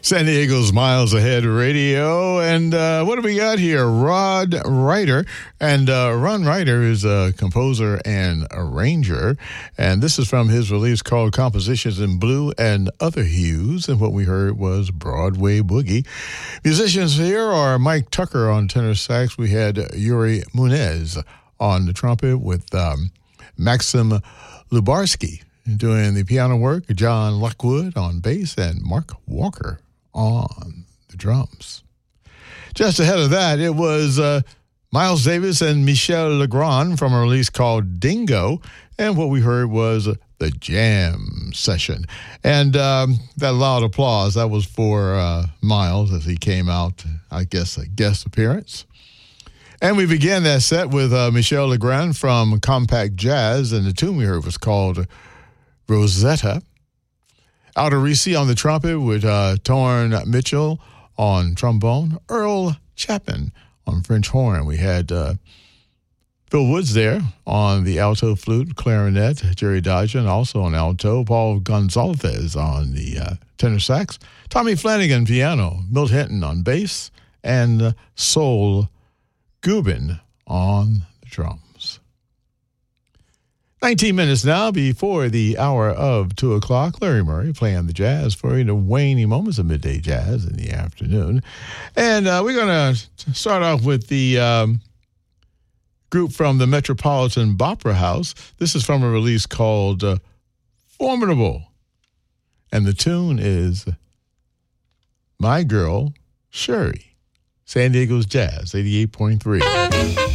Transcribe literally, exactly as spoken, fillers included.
San Diego's Miles Ahead Radio. And uh, what do we got here? Rod Ryder. And uh, Ron Ryder is a composer and arranger. And this is from his release called Compositions in Blue and Other Hues. And what we heard was Broadway Boogie. Musicians here are Mike Tucker on tenor sax. We had Yuri Munez on the trumpet with um, Maxim Lubarsky doing the piano work, John Lockwood on bass, and Mark Walker on the drums. Just ahead of that, it was uh, Miles Davis and Michel Legrand from a release called Dingo, and what we heard was the Jam Session. And um, that loud applause, that was for uh, Miles as he came out, I guess, a guest appearance. And we began that set with uh, Michel Legrand from Compact Jazz, and the tune we heard was called Rosetta. Aldo Risi on the trumpet with uh, Torn Mitchell on trombone, Earl Chapman on French horn. We had uh, Phil Woods there on the alto flute, clarinet, Jerry Dodgen also on alto, Paul Gonzalez on the uh, tenor sax, Tommy Flanagan piano, Milt Hinton on bass, and uh, Sol Gubin on the drums. nineteen minutes now before the hour of two o'clock. Larry Murray playing the jazz for you, the waning moments of midday jazz in the afternoon. And uh, we're going to start off with the um, group from the Metropolitan Opera House. This is from a release called uh, Formidable. And the tune is My Girl, Sherry. San Diego's Jazz, eighty-eight point three.